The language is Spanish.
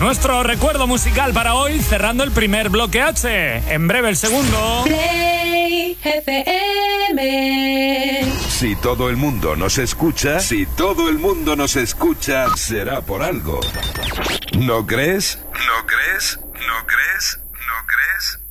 Nuestro recuerdo musical para hoy, cerrando el primer bloque H. En breve el segundo. Play FM. Si todo el mundo nos escucha, será por algo. ¿No crees? ¿No crees? ¿No crees? ¿No crees?